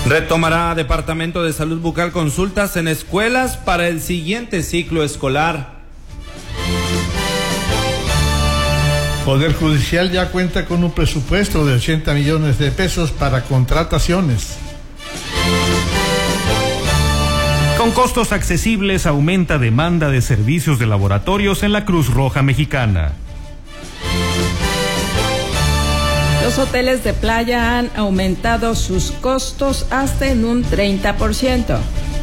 Retomará Departamento de Salud Bucal consultas en escuelas para el siguiente ciclo escolar. Poder Judicial ya cuenta con un presupuesto de 80 millones de pesos para contrataciones. Con costos accesibles aumenta demanda de servicios de laboratorios en la Cruz Roja Mexicana. Los hoteles de playa han aumentado sus costos hasta en un 30%.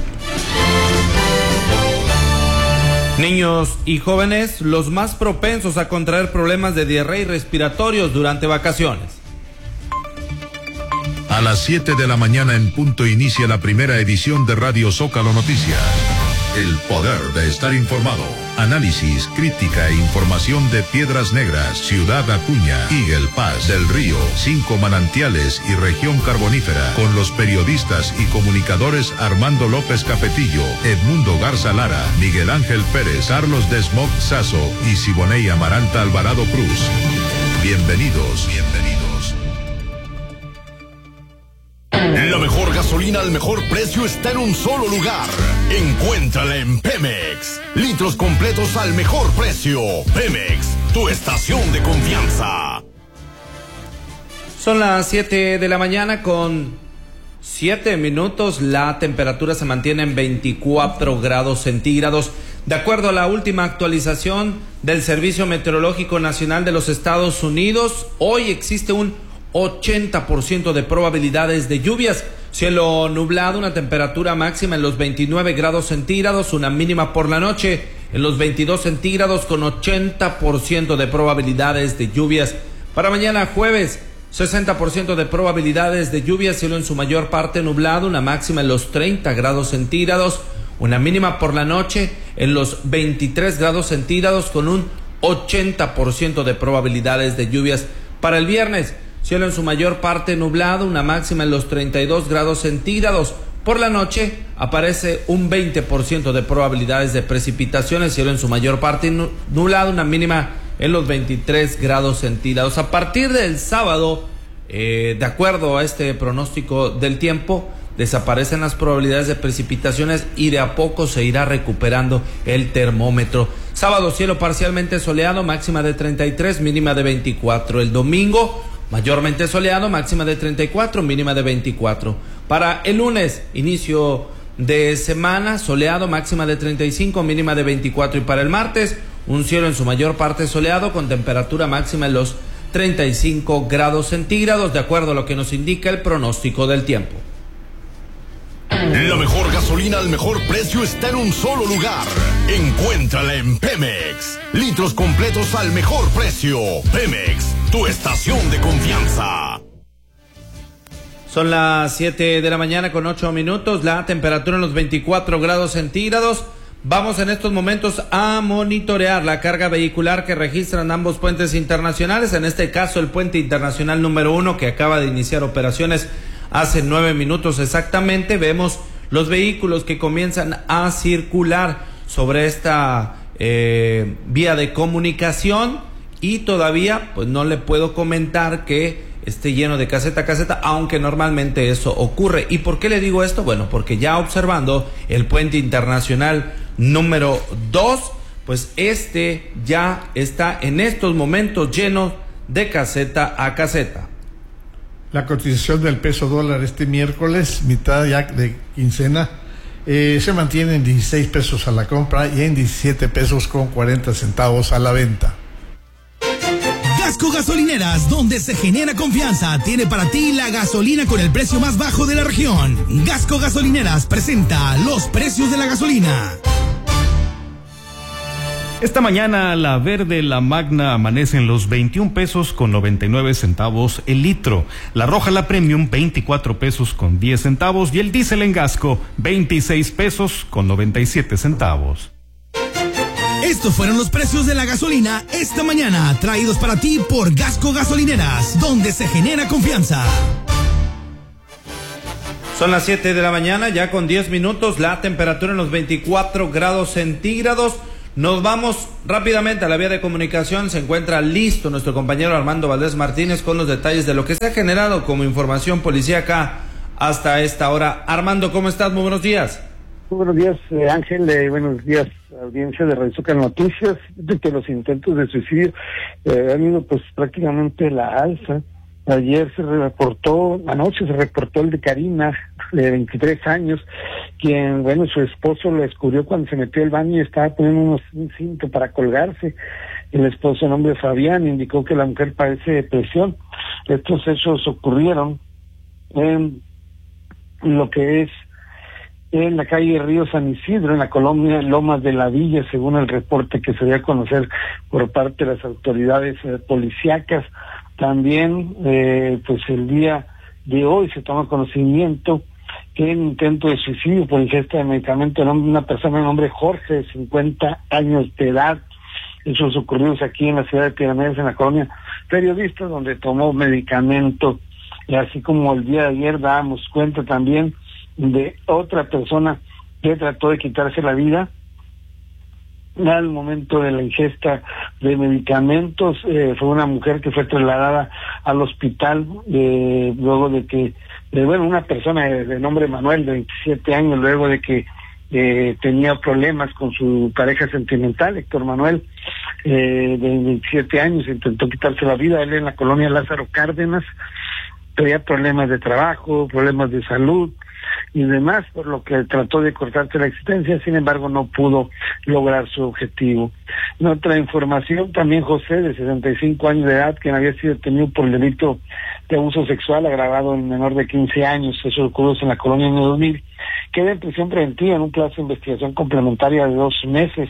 Niños y jóvenes, los más propensos a contraer problemas de diarrea y respiratorios durante vacaciones. A las 7 de la mañana en punto inicia la primera edición de Radio Zócalo Noticias. El poder de estar informado. Análisis, crítica e información de Piedras Negras, Ciudad Acuña, Eagle Pass, Del Río, 5 Manantiales y Región Carbonífera, con los periodistas y comunicadores Armando López Capetillo, Edmundo Garza Lara, Miguel Ángel Pérez, Carlos Desmoc Sazo y Siboney Amaranta Alvarado Cruz. Bienvenidos. La mejor gasolina al mejor precio está en un solo lugar. Encuéntrala en Pemex. Litros completos al mejor precio. Pemex, tu estación de confianza. Son las 7 de la mañana con 7 minutos. La temperatura se mantiene en 24 grados centígrados. De acuerdo a la última actualización del Servicio Meteorológico Nacional de los Estados Unidos, hoy existe un 80% de probabilidades de lluvias, cielo nublado, una temperatura máxima en los 29 grados centígrados, una mínima por la noche en los 22 centígrados con 80% de probabilidades de lluvias. Para mañana jueves, 60% de probabilidades de lluvias, cielo en su mayor parte nublado, una máxima en los 30 grados centígrados, una mínima por la noche en los 23 grados centígrados con un 80% de probabilidades de lluvias. Para el viernes, cielo en su mayor parte nublado, una máxima en los 32 grados centígrados. Por la noche aparece un 20% de probabilidades de precipitaciones, cielo en su mayor parte nublado, una mínima en los 23 grados centígrados. A partir del sábado, de acuerdo a este pronóstico del tiempo, desaparecen las probabilidades de precipitaciones y de a poco se irá recuperando el termómetro. Sábado, cielo parcialmente soleado, máxima de 33, mínima de 24. El domingo, mayormente soleado, máxima de 34, mínima de 24. Para el lunes, inicio de semana, soleado, máxima de 35, mínima de 24. Y para el martes, un cielo en su mayor parte soleado, con temperatura máxima en los 35 grados centígrados, de acuerdo a lo que nos indica el pronóstico del tiempo. La mejor gasolina al mejor precio está en un solo lugar. Encuéntrala en Pemex. Litros completos al mejor precio. Pemex, tu estación de confianza. Son las 7 de la mañana con 8 minutos. La temperatura en los 24 grados centígrados. Vamos en estos momentos a monitorear la carga vehicular que registran ambos puentes internacionales. En este caso, el puente internacional número 1, que acaba de iniciar operaciones hace 9 minutos exactamente. Vemos los vehículos que comienzan a circular sobre esta vía de comunicación, y todavía pues no le puedo comentar que esté lleno de caseta a caseta, aunque normalmente eso ocurre. ¿Y por qué le digo esto? Bueno, porque ya observando el puente internacional número 2, pues este ya está en estos momentos lleno de caseta a caseta. La cotización del peso dólar este miércoles, mitad ya de quincena, se mantiene en 16 pesos a la compra y en 17 pesos con 40 centavos a la venta. Gasco Gasolineras, donde se genera confianza, tiene para ti la gasolina con el precio más bajo de la región. Gasco Gasolineras presenta los precios de la gasolina. Esta mañana la verde, la magna, amanece en los 21 pesos con 99 centavos el litro. La roja, la premium, 24 pesos con 10 centavos. Y el diésel en Gasco, 26 pesos con 97 centavos. Estos fueron los precios de la gasolina esta mañana, traídos para ti por Gasco Gasolineras, donde se genera confianza. Son las 7 de la mañana, ya con 10 minutos, la temperatura en los 24 grados centígrados. Nos vamos rápidamente a la vía de comunicación. Se encuentra listo nuestro compañero Armando Valdés Martínez con los detalles de lo que se ha generado como información policíaca hasta esta hora. Armando, ¿cómo estás? Muy buenos días. Muy buenos días, Ángel. Buenos días, audiencia de Radio Zócalo Noticias. De que los intentos de suicidio han ido pues prácticamente la alza. Ayer anoche se reportó el de Karina, de 23 años, quien, su esposo lo descubrió cuando se metió al baño y estaba poniendo un cinto para colgarse. El esposo, el nombre Fabián, indicó que la mujer padece depresión. Estos hechos ocurrieron en lo que es en la calle Río San Isidro, en la colonia Lomas de la Villa, según el reporte que se dio a conocer por parte de las autoridades policíacas. También, pues el día de hoy se toma conocimiento que en intento de suicidio por ingesta de medicamento de una persona de nombre Jorge, de 50 años de edad. Esos ocurridos aquí en la ciudad de Piedras, en la colonia Periodista, donde tomó medicamento. Y así como el día de ayer dábamos cuenta también de otra persona que trató de quitarse la vida al momento de la ingesta de medicamentos. Fue una mujer que fue trasladada al hospital luego de que, una persona de nombre Manuel, de 27 años, luego de que tenía problemas con su pareja sentimental, Héctor Manuel, de 27 años, intentó quitarse la vida. Él en la colonia Lázaro Cárdenas tenía problemas de trabajo, problemas de salud y demás, por lo que trató de cortarse la existencia. Sin embargo, no pudo lograr su objetivo. En otra información, también José, de 65 años de edad, quien había sido detenido por el delito de abuso sexual agravado en menor de 15 años, eso ocurrió en la colonia año 2000, queda en prisión preventiva en un plazo de investigación complementaria de 2 meses.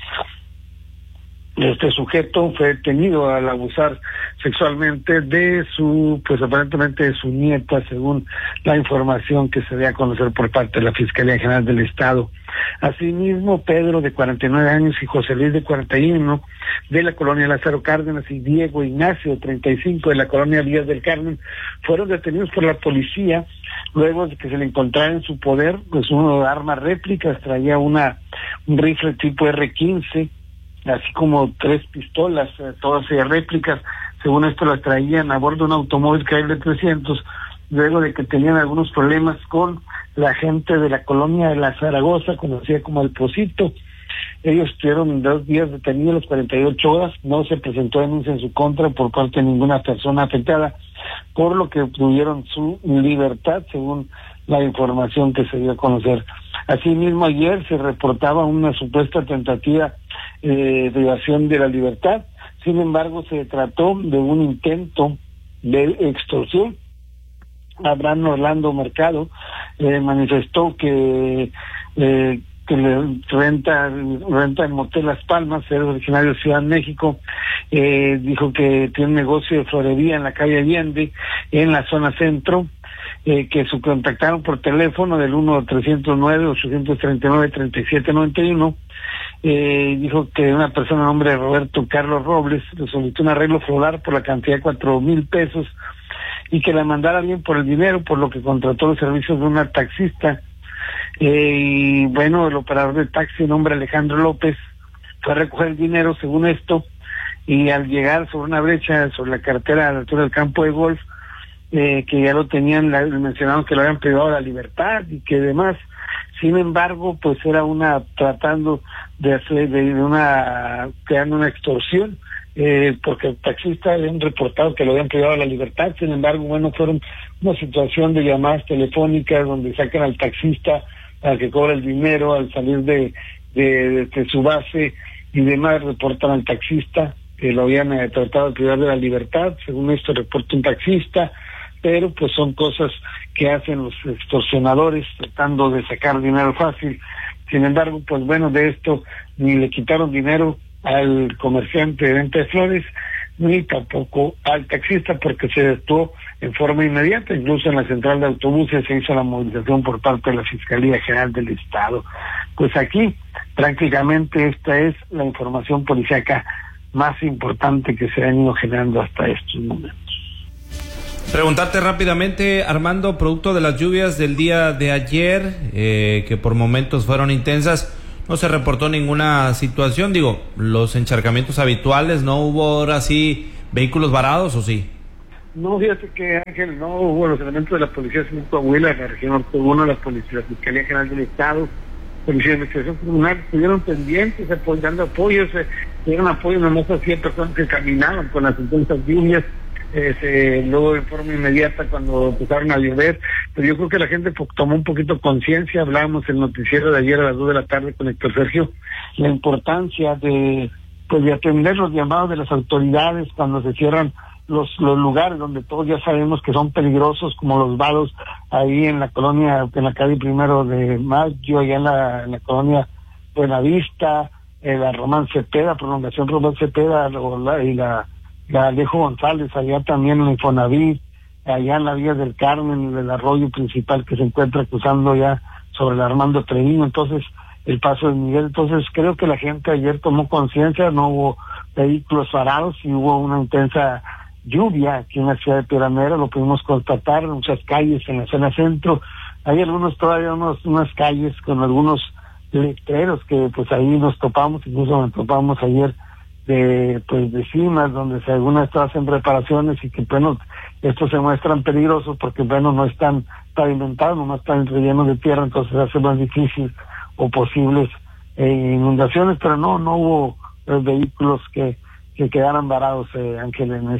Este sujeto fue detenido al abusar sexualmente de aparentemente de su nieta, según la información que se dio a conocer por parte de la Fiscalía General del Estado. Asimismo, Pedro, de 49 años, y José Luis, de 41, de la colonia Lázaro Cárdenas, y Diego Ignacio, de 35, de la colonia Vías del Carmen, fueron detenidos por la policía luego de que se le encontrara en su poder uno de armas réplicas. Traía un rifle tipo R-15, así como 3 pistolas, todas réplicas. Según esto las traían a bordo de un automóvil Chrysler 300, luego de que tenían algunos problemas con la gente de la colonia de la Zaragoza, conocida como El Pocito. Ellos estuvieron 2 días detenidos, las 48 horas, no se presentó denuncia en su contra por parte de ninguna persona afectada, por lo que obtuvieron su libertad, según la información que se dio a conocer. Asimismo, ayer se reportaba una supuesta tentativa de privación de la libertad. Sin embargo, se trató de un intento de extorsión. Abraham Orlando Mercado manifestó que le renta en Motel Las Palmas, es originario de Ciudad de México. Dijo que tiene un negocio de florería en la calle Allende, en la zona centro, que se contactaron por teléfono del 1-309-839-3791. Dijo que una persona de nombre Roberto Carlos Robles le solicitó un arreglo floral por la cantidad de 4,000 pesos y que le mandara bien por el dinero, por lo que contrató los servicios de una taxista. El operador de taxi, nombre Alejandro López, fue a recoger el dinero, según esto, y al llegar sobre una brecha sobre la carretera a la altura del campo de golf, que ya lo tenían, mencionaron que lo habían privado de la libertad y que demás. Sin embargo, pues era tratando de hacer creando una extorsión, porque el taxista habían reportado que lo habían privado de la libertad. Sin embargo, fueron una situación de llamadas telefónicas donde sacan al taxista para que cobre el dinero al salir de su base y demás. Reportan al taxista que lo habían tratado de privar de la libertad, según esto reporta un taxista, pero pues son cosas que hacen los extorsionadores tratando de sacar dinero fácil. Sin embargo, pues de esto ni le quitaron dinero al comerciante de venta de flores, ni tampoco al taxista, porque se actuó en forma inmediata. Incluso en la central de autobuses se hizo la movilización por parte de la Fiscalía General del Estado. Pues aquí prácticamente esta es la información policíaca más importante que se ha ido generando hasta estos momentos. Preguntarte rápidamente, Armando, producto de las lluvias del día de ayer, que por momentos fueron intensas, no se reportó ninguna situación, los encharcamientos habituales, ¿no hubo ahora sí vehículos varados o sí? No, fíjate que, Ángel, no hubo los elementos de la Policía Civil Coahuila, la región norte 1, la Fiscalía General del Estado, Policía de Investigación Criminal, estuvieron pendientes, dando apoyos, dieron apoyo nomás a ciertas personas que caminaban con las intensas lluvias, luego de forma inmediata cuando empezaron a llover, pero yo creo que la gente tomó un poquito conciencia. Hablábamos en el noticiero de ayer a las 2 de la tarde con Héctor Sergio, la importancia de atender los llamados de las autoridades cuando se cierran los lugares donde todos ya sabemos que son peligrosos, como los vados ahí en la colonia, en la calle 1 de Mayo, allá en la colonia Buenavista, la Román Cepeda, prolongación Román Cepeda, y la Alejo González, allá también en Infonavit, allá en la vía del Carmen, del arroyo principal que se encuentra cruzando ya sobre el Armando Treviño, entonces el paso de Miguel. Entonces creo que la gente ayer tomó conciencia, no hubo vehículos varados y hubo una intensa lluvia aquí en la ciudad de Piedras Negras, lo pudimos constatar en muchas calles en la zona centro. Hay unas calles con algunos letreros que pues ahí nos topamos, incluso nos topamos ayer de cimas donde algunas están en reparaciones y que bueno, estos se muestran peligrosos porque bueno, no están pavimentados, nomás están rellenos de tierra, entonces hace más difícil o posibles inundaciones, pero no hubo vehículos que quedaran varados, Ángel, en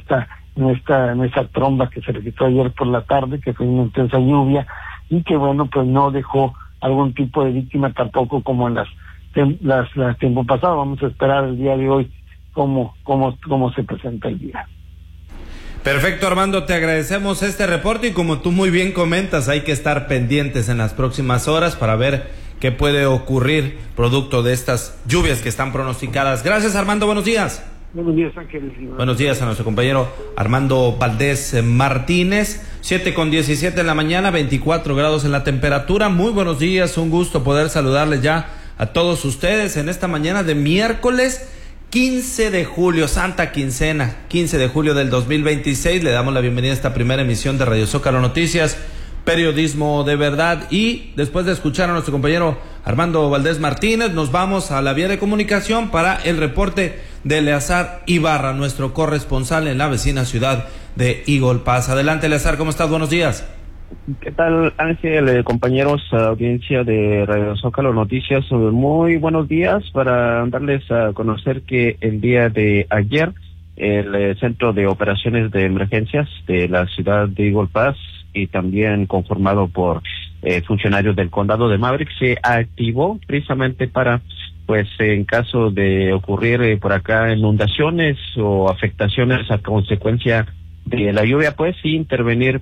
esta tromba que se registró ayer por la tarde, que fue una intensa lluvia y que bueno, pues no dejó algún tipo de víctima tampoco como en las tiempo pasado. Vamos a esperar el día de hoy cómo se presenta el día. Perfecto, Armando, te agradecemos este reporte y como tú muy bien comentas, hay que estar pendientes en las próximas horas para ver qué puede ocurrir producto de estas lluvias que están pronosticadas. Gracias, Armando, buenos días. Buenos días, Ángel. Buenos días a nuestro compañero Armando Valdés Martínez. 7:17 en la mañana, 24 grados en la temperatura. Muy buenos días, un gusto poder saludarles ya a todos ustedes en esta mañana de miércoles 15 de julio, Santa Quincena, 15 de julio del 2026. Le damos la bienvenida a esta primera emisión de Radio Zócalo Noticias, periodismo de verdad. Y después de escuchar a nuestro compañero Armando Valdés Martínez, nos vamos a la vía de comunicación para el reporte de Eleazar Ibarra, nuestro corresponsal en la vecina ciudad de Eagle Pass. Adelante, Eleazar, ¿cómo estás? Buenos días. ¿Qué tal, Ángel, compañeros, audiencia de Radio Zócalo Noticias? Muy buenos días, para darles a conocer que el día de ayer el Centro de Operaciones de Emergencias de la ciudad de Eagle Pass, y también conformado por funcionarios del condado de Maverick, se activó precisamente para, pues, en caso de ocurrir por acá inundaciones o afectaciones a consecuencia de la lluvia, pues sí intervenir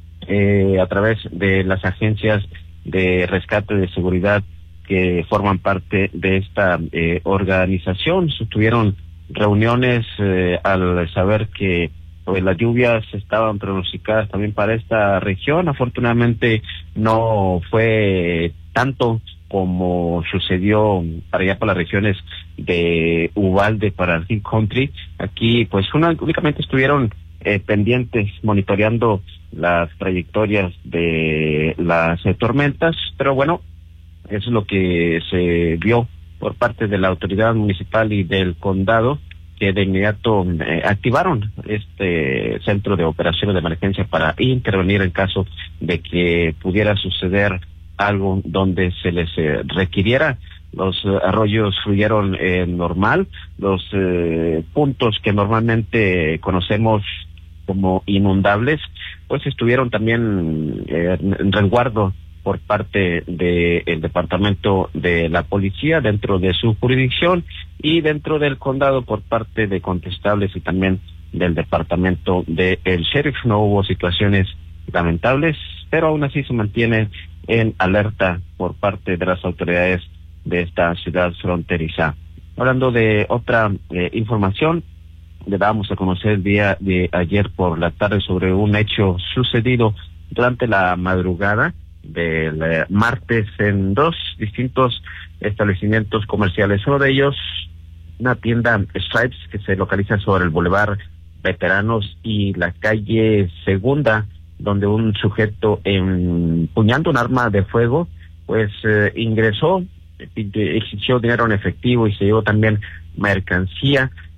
a través de las agencias de rescate de seguridad que forman parte de esta organización. Tuvieron reuniones al saber que pues las lluvias estaban pronosticadas también para esta región. Afortunadamente no fue tanto como sucedió para allá, para las regiones de Uvalde, para el Hill Country. Aquí pues únicamente estuvieron pendientes, monitoreando las trayectorias de las tormentas, pero bueno, eso es lo que se vio por parte de la autoridad municipal y del condado, que de inmediato activaron este centro de operaciones de emergencia para intervenir en caso de que pudiera suceder algo donde se les requiriera. Los arroyos fluyeron normal, los puntos que normalmente conocemos como inundables, pues estuvieron también en resguardo por parte del departamento de la policía dentro de su jurisdicción, y dentro del condado por parte de conestables y también del departamento del sheriff. No hubo situaciones lamentables, pero aún así se mantiene en alerta por parte de las autoridades de esta ciudad fronteriza. Hablando de otra información, le damos a conocer el día de ayer por la tarde sobre un hecho sucedido durante la madrugada del martes en dos distintos establecimientos comerciales. Uno de ellos, una tienda Stripes, que se localiza sobre el Boulevard Veteranos y la calle Segunda, donde un sujeto empuñando un arma de fuego pues ingresó, exigió dinero en efectivo y se llevó también mercancía.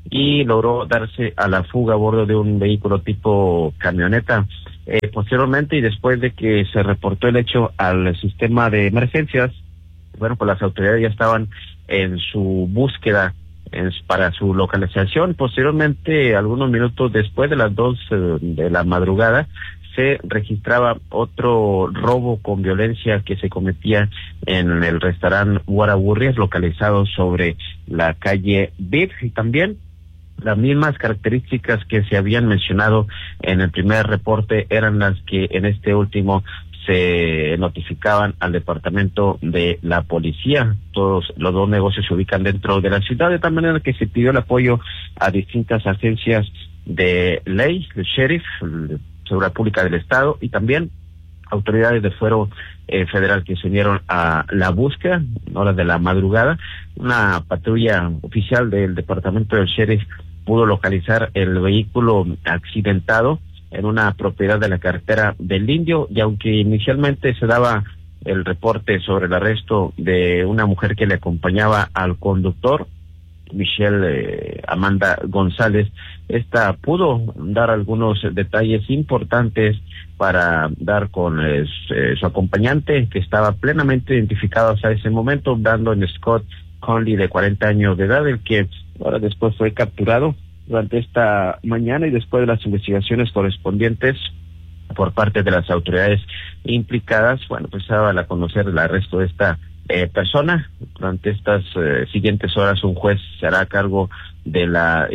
y logró darse a la fuga a bordo de un vehículo tipo camioneta. Posteriormente, y después de que se reportó el hecho al sistema de emergencias, bueno, pues las autoridades ya estaban en su búsqueda para su localización. Posteriormente, algunos minutos después de las 2 de la madrugada, se registraba otro robo con violencia que se cometía en el restaurante Guaraburrias, localizado sobre la calle Viv, y también las mismas características que se habían mencionado en el primer reporte eran las que en este último se notificaban al departamento de la policía. Todos los 2 negocios se ubican dentro de la ciudad, de tal manera que se pidió el apoyo a distintas agencias de ley, el sheriff, Seguridad Pública del Estado y también autoridades del Fuero Federal que se unieron a la búsqueda en horas de la madrugada. Una patrulla oficial del departamento del sheriff pudo localizar el vehículo accidentado en una propiedad de la carretera del Indio, y aunque inicialmente se daba el reporte sobre el arresto de una mujer que le acompañaba al conductor, Michelle Amanda González, esta pudo dar algunos detalles importantes para dar con su acompañante, que estaba plenamente identificado hasta ese momento, Brandon Scott Conley, de 40 años de edad, el que ahora después fue capturado durante esta mañana, y después de las investigaciones correspondientes por parte de las autoridades implicadas, bueno, pues se daba a conocer el arresto de esta persona. Durante estas siguientes horas, un juez se hará cargo de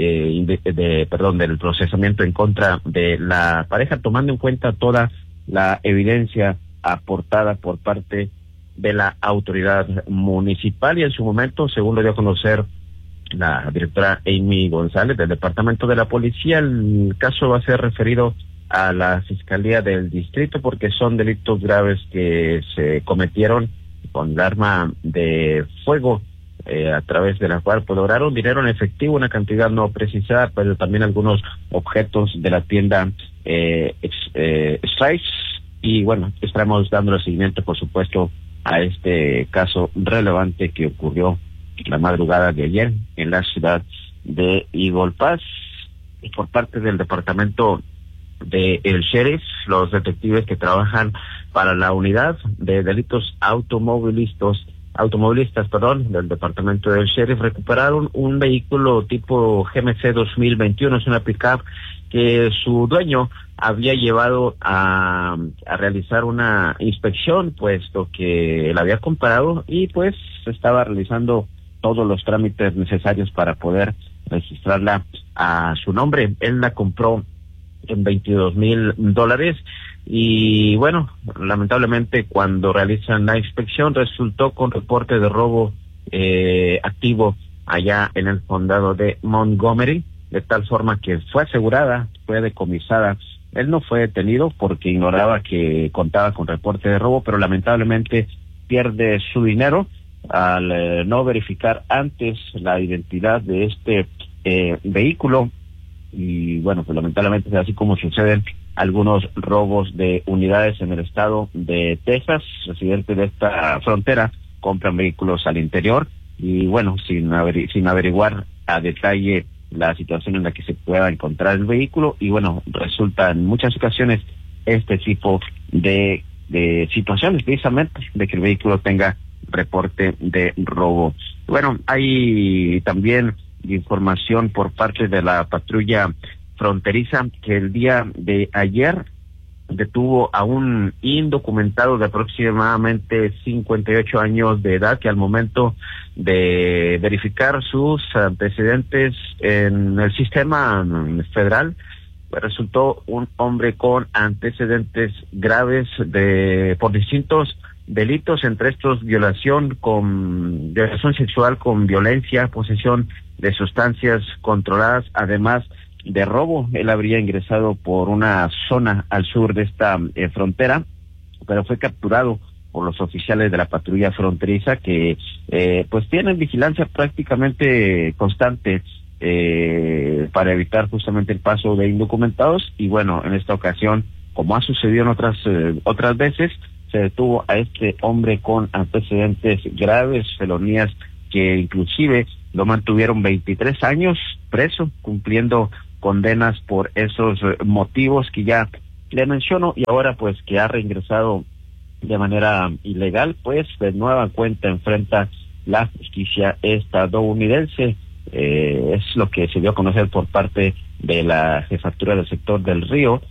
del procesamiento en contra de la pareja, tomando en cuenta toda la evidencia aportada por parte de la autoridad municipal. Y en su momento, según lo dio a conocer la directora Amy González del Departamento de la Policía, el caso va a ser referido a la Fiscalía del Distrito porque son delitos graves que se cometieron con el arma de fuego, a través de la cual pues lograron dinero en efectivo, una cantidad no precisada, pero también algunos objetos de la tienda Stripes. Y bueno, estaremos dando seguimiento, por supuesto, a este caso relevante que ocurrió la madrugada de ayer en la ciudad de Eagle Pass. Y por parte del departamento de el sheriff, los detectives que trabajan para la unidad de delitos automovilistas del departamento del sheriff recuperaron un vehículo tipo GMC 2021, es una pickup que su dueño había llevado a realizar una inspección, puesto que la había comprado y pues estaba realizando todos los trámites necesarios para poder registrarla a su nombre. Él la compró en $22,000 y bueno, lamentablemente cuando realizan la inspección resultó con reporte de robo activo allá en el condado de Montgomery, de tal forma que fue asegurada, fue decomisada. Él no fue detenido porque ignoraba que contaba con reporte de robo, pero lamentablemente pierde su dinero al no verificar antes la identidad de este vehículo. Y bueno, pues lamentablemente es así como suceden algunos robos de unidades en el estado de Texas. Residentes de esta frontera compran vehículos al interior y bueno, sin averiguar a detalle la situación en la que se pueda encontrar el vehículo, y bueno, resulta en muchas ocasiones este tipo de situaciones, precisamente de que el vehículo tenga reporte de robo. Bueno, hay también información por parte de la patrulla fronteriza que el día de ayer detuvo a un indocumentado de aproximadamente 58 años de edad, que al momento de verificar sus antecedentes en el sistema federal, pues resultó un hombre con antecedentes graves por distintos delitos, entre estos violación sexual con violencia, posesión de sustancias controladas, además de robo. Él habría ingresado por una zona al sur de esta frontera, pero fue capturado por los oficiales de la patrulla fronteriza que pues tienen vigilancia prácticamente constante para evitar justamente el paso de indocumentados. Y bueno, en esta ocasión, como ha sucedido en otras veces, se detuvo a este hombre con antecedentes graves, felonías que inclusive lo mantuvieron 23 años preso, cumpliendo condenas por esos motivos que ya le menciono, y ahora pues que ha reingresado de manera ilegal, pues de nueva cuenta enfrenta la justicia estadounidense. Es lo que se dio a conocer por parte de la jefatura del sector del Río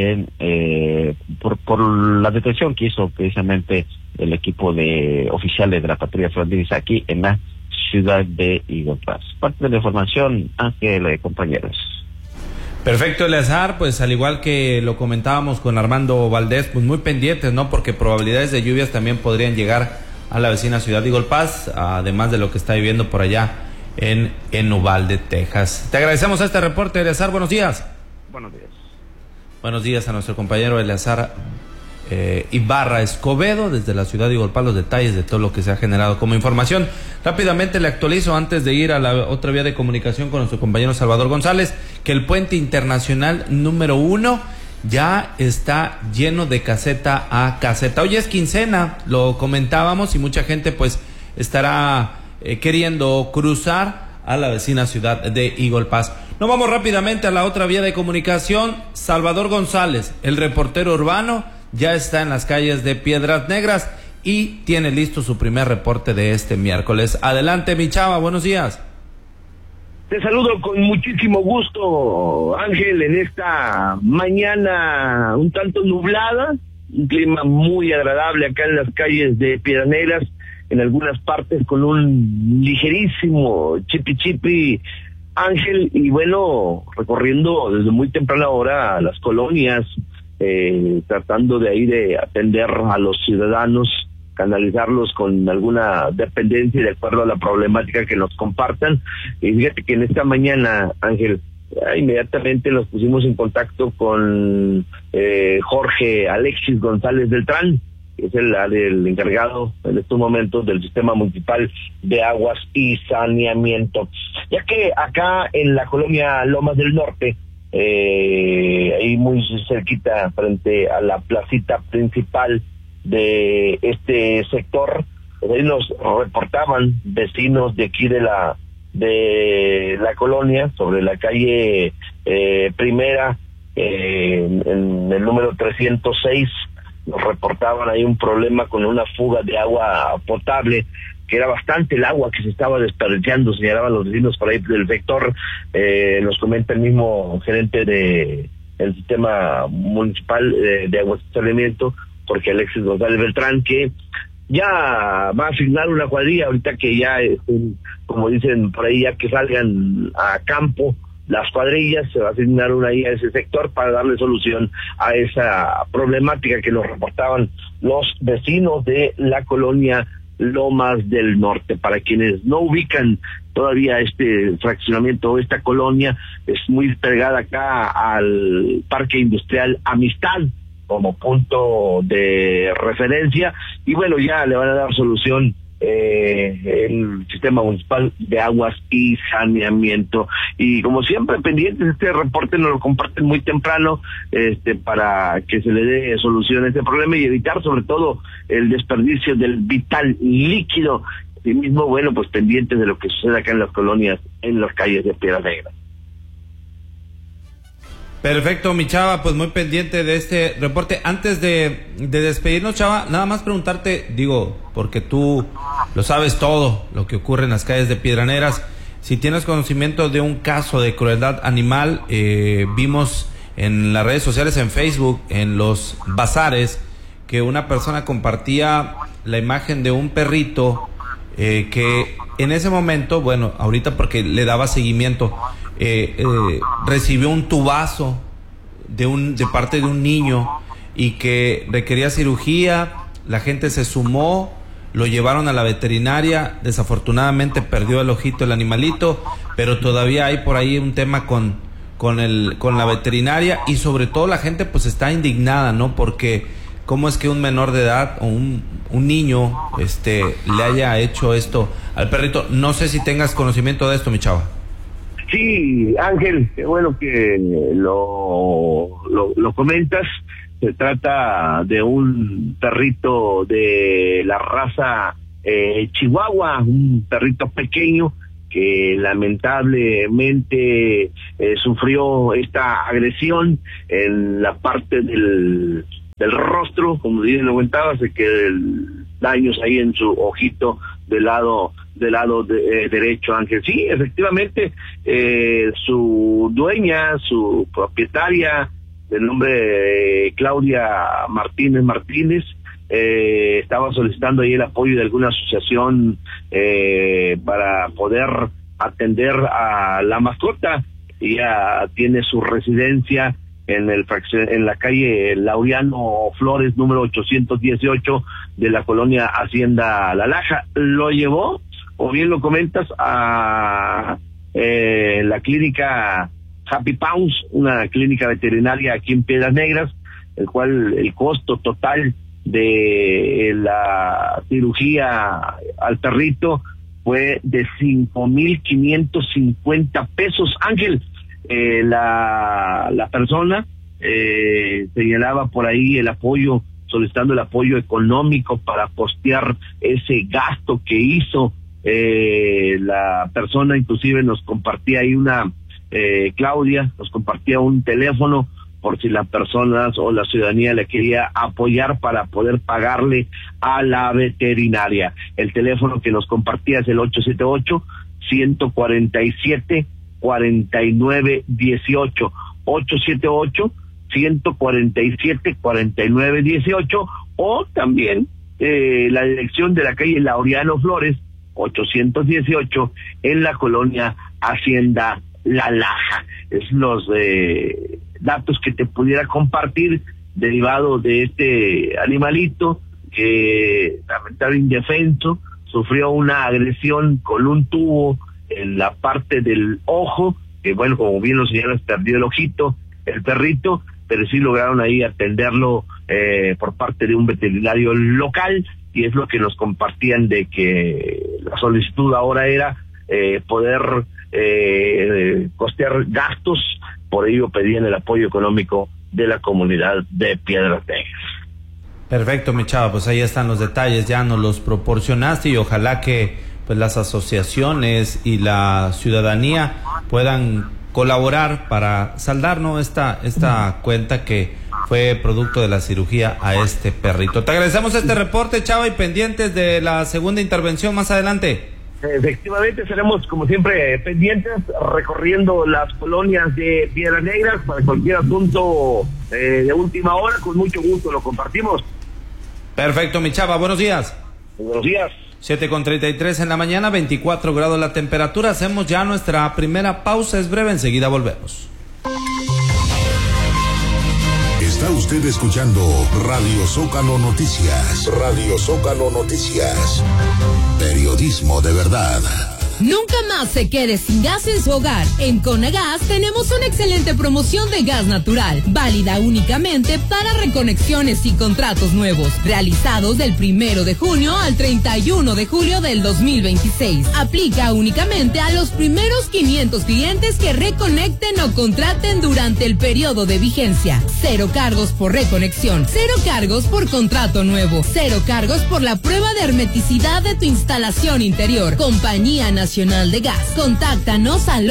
por la detención que hizo precisamente el equipo de oficiales de la patrulla fronteriza aquí en la ciudad de Eagle Pass. Parte de la información, Ángel, compañeros. Perfecto, Eleazar, pues al igual que lo comentábamos con Armando Valdés, pues muy pendientes, ¿no? Porque probabilidades de lluvias también podrían llegar a la vecina ciudad de Eagle Pass, además de lo que está viviendo por allá en Uvalde, Texas. Te agradecemos este reporte, Eleazar, buenos días. Buenos días. Buenos días a nuestro compañero Eleazar Ibarra Escobedo desde la ciudad de Eagle Pass, los detalles de todo lo que se ha generado como información. Rápidamente le actualizo antes de ir a la otra vía de comunicación con nuestro compañero Salvador González, que el puente internacional número 1 ya está lleno de caseta a caseta. Hoy es quincena, lo comentábamos, y mucha gente pues estará queriendo cruzar a la vecina ciudad de Eagle Pass. Nos vamos rápidamente a la otra vía de comunicación. Salvador González, el reportero urbano, ya está en las calles de Piedras Negras y tiene listo su primer reporte de este miércoles. Adelante, mi chava, buenos días. Te saludo con muchísimo gusto, Ángel, en esta mañana un tanto nublada, un clima muy agradable acá en las calles de Piedras Negras, en algunas partes con un ligerísimo chipi, Ángel, y bueno, recorriendo desde muy temprana hora las colonias, tratando de ahí de atender a los ciudadanos, canalizarlos con alguna dependencia y de acuerdo a la problemática que nos compartan. Y fíjate que en esta mañana, Ángel, inmediatamente nos pusimos en contacto con Jorge Alexis González Beltrán, que es el encargado en estos momentos del Sistema Municipal de Aguas y Saneamiento. Ya que acá en la colonia Lomas del Norte, ahí muy cerquita frente a la placita principal de este sector, ahí nos reportaban vecinos de aquí de la colonia, sobre la calle Primera, en el número 306, nos reportaban ahí un problema con una fuga de agua potable, que era bastante el agua que se estaba desperdiciando, señalaban los vecinos por ahí del sector. Nos comenta el mismo gerente del Sistema Municipal de Aguas y Saneamiento, Jorge Alexis González Beltrán, que ya va a asignar una cuadrilla, ahorita que ya, como dicen por ahí, ya que salgan a campo las cuadrillas, se va a asignar una ahí a ese sector para darle solución a esa problemática que nos reportaban los vecinos de la colonia Lomas del Norte. Para quienes no ubican todavía este fraccionamiento o esta colonia, es muy pegada acá al Parque Industrial Amistad como punto de referencia, y bueno, ya le van a dar solución el Sistema Municipal de Aguas y Saneamiento. Y como siempre, pendientes, este reporte nos lo comparten muy temprano, para que se le dé solución a este problema y evitar sobre todo el desperdicio del vital líquido. Y mismo, bueno, pues pendientes de lo que sucede acá en las colonias, en las calles de Piedras Negras. Perfecto, mi chava, pues muy pendiente de este reporte. Antes de despedirnos, chava, nada más preguntarte, digo, porque tú lo sabes todo, lo que ocurre en las calles de Piedras Negras, si tienes conocimiento de un caso de crueldad animal. Vimos en las redes sociales, en Facebook, en los bazares, que una persona compartía la imagen de un perrito que en ese momento, bueno, ahorita porque le daba seguimiento, recibió un tubazo de parte de un niño y que requería cirugía. La gente se sumó, lo llevaron a la veterinaria, desafortunadamente perdió el ojito el animalito, pero todavía hay por ahí un tema con la veterinaria, y sobre todo la gente pues está indignada, ¿no? Porque cómo es que un menor de edad o un niño le haya hecho esto al perrito. No sé si tengas conocimiento de esto, mi chava. Sí, Ángel, qué bueno que lo comentas. Se trata de un perrito de la raza Chihuahua, un perrito pequeño que lamentablemente sufrió esta agresión en la parte del rostro, como bien lo comentabas, de que daños ahí en su ojito del lado derecho, Ángel. Sí, efectivamente, su dueña, su propietaria, de nombre Claudia Martínez, estaba solicitando ahí el apoyo de alguna asociación para poder atender a la mascota. Ella tiene su residencia en la calle Laureano Flores, número 818 de la colonia Hacienda La Laja. Lo llevó, o bien lo comentas, a la clínica Happy Paws, una clínica veterinaria aquí en Piedras Negras, el cual el costo total de la cirugía al perrito fue de 5,550 pesos. Ángel, la persona señalaba por ahí el apoyo, solicitando el apoyo económico para costear ese gasto que hizo. La persona inclusive nos compartía ahí Claudia nos compartía un teléfono por si las personas o la ciudadanía le quería apoyar para poder pagarle a la veterinaria. El teléfono que nos compartía es el 878-147-4918, 878-147-4918, o también la dirección de la calle Laureano Flores, 818, en la colonia Hacienda La Laja. Es los datos que te pudiera compartir derivado de este animalito que lamentablemente indefenso sufrió una agresión con un tubo en la parte del ojo, que bueno, como bien lo señalas, perdió el ojito el perrito, pero sí lograron ahí atenderlo por parte de un veterinario local, y es lo que nos compartían, de que la solicitud ahora era poder costear gastos. Por ello pedían el apoyo económico de la comunidad de Piedras Negras. Perfecto, mi chava, pues ahí están los detalles, ya nos los proporcionaste, y ojalá que pues las asociaciones y la ciudadanía puedan colaborar para saldar, ¿no?, esta cuenta que fue producto de la cirugía a este perrito. Te agradecemos este reporte, chava, y pendientes de la segunda intervención más adelante. Efectivamente, seremos como siempre pendientes, recorriendo las colonias de Piedras Negras para cualquier asunto de última hora. Con mucho gusto lo compartimos. Perfecto, mi chava, buenos días. Buenos días. 7:33 en la mañana, 24 grados la temperatura. Hacemos ya nuestra primera pausa, es breve, enseguida volvemos. Está usted escuchando Radio Zócalo Noticias. Radio Zócalo Noticias. Periodismo de verdad. Nunca más se quede sin gas en su hogar. En Conagas tenemos una excelente promoción de gas natural, válida únicamente para reconexiones y contratos nuevos, realizados del 1 de junio al 31 de julio del 2026. Aplica únicamente a los primeros 500 clientes que reconecten o contraten durante el periodo de vigencia. 0 cargos por reconexión, 0 cargos por contrato nuevo, 0 cargos por la prueba de hermeticidad de tu instalación interior. Compañía Nacional de Gas. Contáctanos al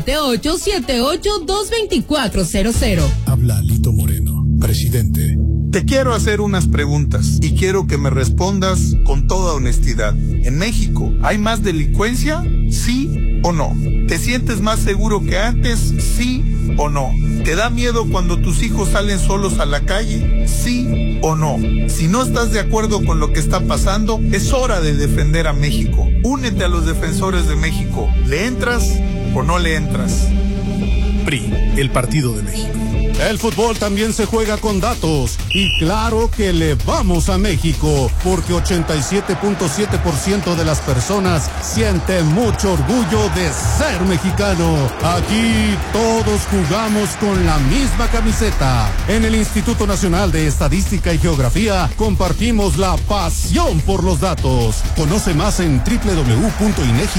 878-78-22400. Habla Lito Moreno, presidente. Te quiero hacer unas preguntas y quiero que me respondas con toda honestidad. ¿En México hay más delincuencia? ¿Sí o no? ¿Te sientes más seguro que antes? ¿Sí o no? ¿Te da miedo cuando tus hijos salen solos a la calle? ¿Sí o no? Si no estás de acuerdo con lo que está pasando, es hora de defender a México. Únete a los defensores de México. ¿Le entras o no le entras? PRI, el Partido de México. El fútbol también se juega con datos, y claro que le vamos a México, porque 87.7% de las personas sienten mucho orgullo de ser mexicano. Aquí todos jugamos con la misma camiseta. En el Instituto Nacional de Estadística y Geografía compartimos la pasión por los datos. Conoce más en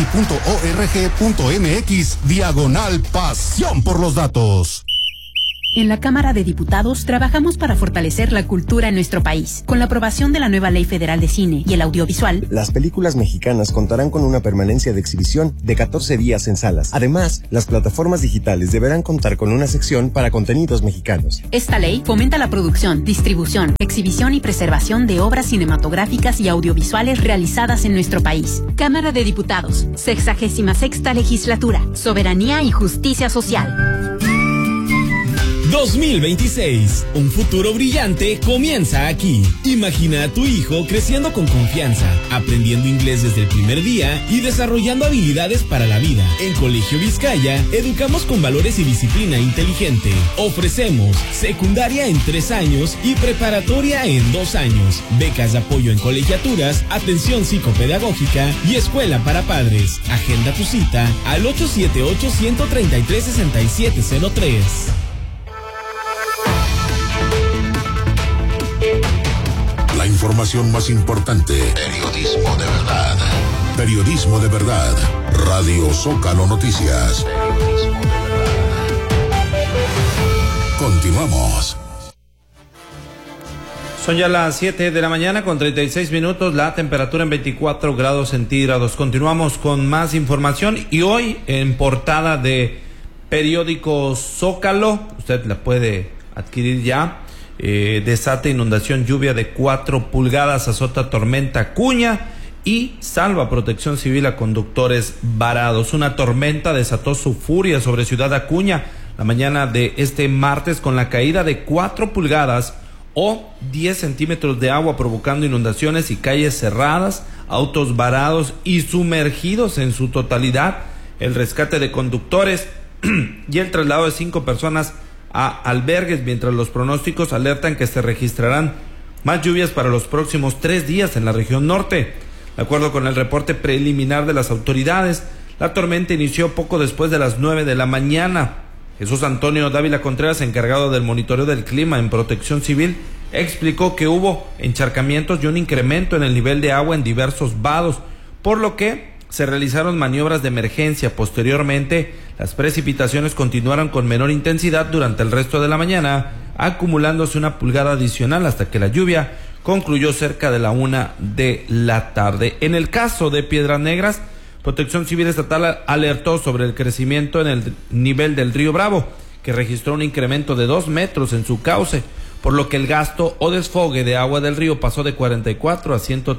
www.inegi.org.mx/pasión por los datos. En la Cámara de Diputados trabajamos para fortalecer la cultura en nuestro país. Con la aprobación de la nueva Ley Federal de Cine y el Audiovisual, las películas mexicanas contarán con una permanencia de exhibición de 14 días en salas. Además, las plataformas digitales deberán contar con una sección para contenidos mexicanos. Esta ley fomenta la producción, distribución, exhibición y preservación de obras cinematográficas y audiovisuales realizadas en nuestro país. Cámara de Diputados, 66ª Legislatura, Soberanía y Justicia Social. 2026. Un futuro brillante comienza aquí. Imagina a tu hijo creciendo con confianza, aprendiendo inglés desde el primer día y desarrollando habilidades para la vida. En Colegio Vizcaya, educamos con valores y disciplina inteligente. Ofrecemos secundaria en 3 años y preparatoria en 2 años. Becas de apoyo en colegiaturas, atención psicopedagógica y escuela para padres. Agenda tu cita al 878-133-6703. La información más importante. Periodismo de verdad. Periodismo de verdad. Radio Zócalo Noticias. Periodismo de verdad. Continuamos. Son ya las 7 de la mañana con 36 minutos, la temperatura en 24 grados centígrados. Continuamos con más información y hoy en portada de periódico Zócalo, usted la puede adquirir ya. Desata inundación, lluvia de 4 pulgadas, azota tormenta Acuña y salva Protección Civil a conductores varados. Una tormenta desató su furia sobre Ciudad Acuña la mañana de este martes con la caída de 4 pulgadas o 10 centímetros de agua, provocando inundaciones y calles cerradas, autos varados y sumergidos en su totalidad, el rescate de conductores y el traslado de 5 personas a albergues, mientras los pronósticos alertan que se registrarán más lluvias para los próximos 3 días en la región norte. De acuerdo con el reporte preliminar de las autoridades, la tormenta inició poco después de las 9 de la mañana. Jesús Antonio Dávila Contreras, encargado del monitoreo del clima en Protección Civil, explicó que hubo encharcamientos y un incremento en el nivel de agua en diversos vados, por lo que se realizaron maniobras de emergencia. Posteriormente, las precipitaciones continuaron con menor intensidad durante el resto de la mañana, acumulándose 1 pulgada adicional hasta que la lluvia concluyó cerca de la 1 de la tarde. En el caso de Piedras Negras, Protección Civil Estatal alertó sobre el crecimiento en el nivel del río Bravo, que registró un incremento de 2 metros en su cauce, por lo que el gasto o desfogue de agua del río pasó de 44 a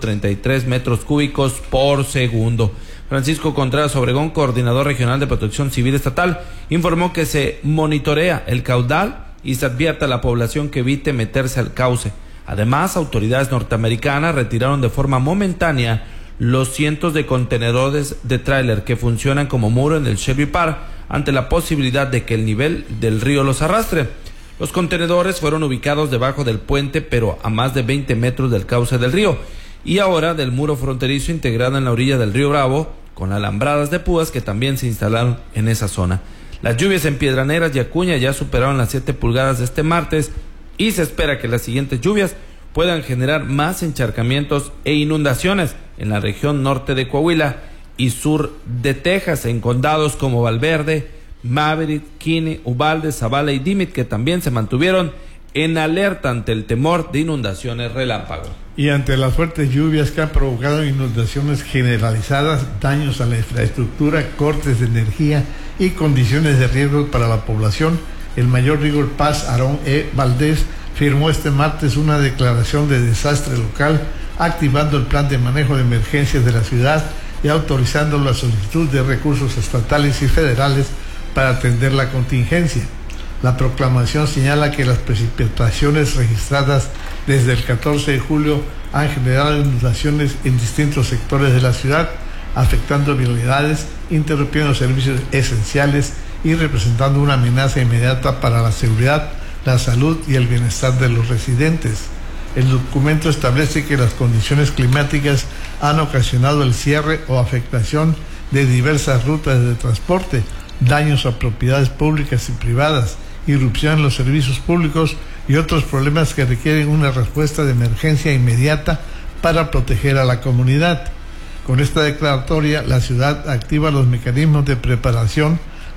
133 metros cúbicos por segundo. Francisco Contreras Obregón, coordinador regional de Protección Civil Estatal, informó que se monitorea el caudal y se advierte a la población que evite meterse al cauce. Además, autoridades norteamericanas retiraron de forma momentánea los cientos de contenedores de tráiler que funcionan como muro en el Shelby Park ante la posibilidad de que el nivel del río los arrastre. Los contenedores fueron ubicados debajo del puente, pero a más de 20 metros del cauce del río, y ahora del muro fronterizo integrado en la orilla del río Bravo, con alambradas de púas que también se instalaron en esa zona. Las lluvias en Piedras Negras y Acuña ya superaron las 7 pulgadas de este martes, y se espera que las siguientes lluvias puedan generar más encharcamientos e inundaciones en la región norte de Coahuila y sur de Texas, en condados como Valverde, Maverick, Kinney, Uvalde, Zavala y Dimit, que también se mantuvieron en alerta ante el temor de inundaciones relámpago. Y ante las fuertes lluvias que han provocado inundaciones generalizadas, daños a la infraestructura, cortes de energía y condiciones de riesgo para la población, el mayor Rigor Paz Aarón E. Valdés firmó este martes una declaración de desastre local, activando el plan de manejo de emergencias de la ciudad y autorizando la solicitud de recursos estatales y federales para atender la contingencia. La proclamación señala que las precipitaciones registradas desde el 14 de julio han generado inundaciones en distintos sectores de la ciudad, afectando vialidades, interrumpiendo servicios esenciales y representando una amenaza inmediata para la seguridad, la salud y el bienestar de los residentes. El documento establece que las condiciones climáticas han ocasionado el cierre o afectación de diversas rutas de transporte, daños a propiedades públicas y privadas, irrupción en los servicios públicos y otros problemas que requieren una respuesta de emergencia inmediata para proteger a la comunidad. Con esta declaratoria, la ciudad activa los mecanismos de preparación,